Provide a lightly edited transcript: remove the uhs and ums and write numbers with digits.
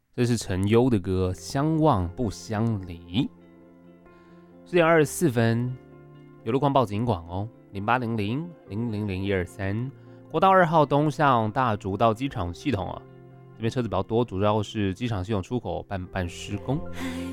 这是陈优的歌《相忘不相离》。10:24，有路况报警广哦，0800000123，国道2号东向大竹到机场系统啊，这边车子比较多，主要是机场系统出口办施工。